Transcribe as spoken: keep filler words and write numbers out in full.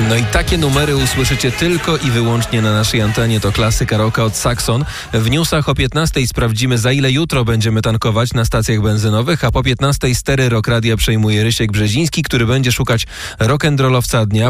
No i takie numery usłyszycie tylko i wyłącznie na naszej antenie. To klasyka rocka od Saxon. W newsach o piętnastej sprawdzimy, za ile jutro będziemy tankować na stacjach benzynowych, a po piętnastej stery Rock Radia przejmuje Rysiek Brzeziński, który będzie szukać rock'n'rollowca dnia.